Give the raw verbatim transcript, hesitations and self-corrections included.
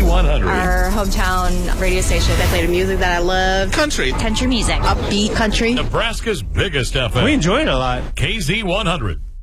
one hundred. Our hometown radio station. They play the music that I love. Country. Country music. Upbeat country. Nebraska's biggest F M. We enjoy it a lot. K Z one hundred.